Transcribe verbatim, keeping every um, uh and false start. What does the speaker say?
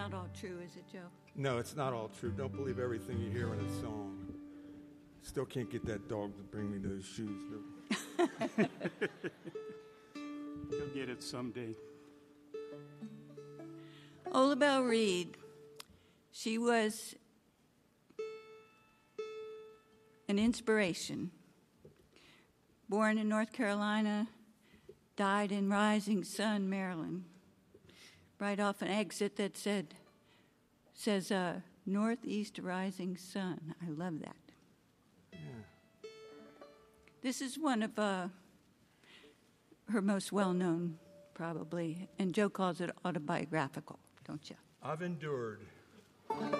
not all true, is it, Joe? No, it's not all true. Don't believe everything you hear in a song. Still can't get that dog to bring me those shoes. You'll get it someday. Olabelle Reed, she was an inspiration. Born in North Carolina, died in Rising Sun, Maryland. Right off an exit that said, says, uh, Northeast Rising Sun. I love that. Yeah. This is one of uh, her most well-known, probably, and Joe calls it autobiographical, don't you? I've endured.